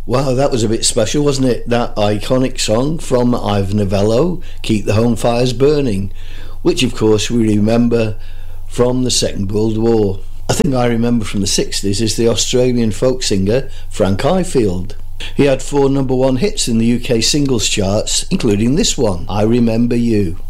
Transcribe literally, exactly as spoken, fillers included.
Wow, that was a bit special, wasn't it? That iconic song from Ivor Novello, Keep the Home Fires Burning, which of course we remember from the Second World War. A thing I remember from the sixties is the Australian folk singer Frank Ifield. He had four number one hits in the U K singles charts, including this one, I Remember You.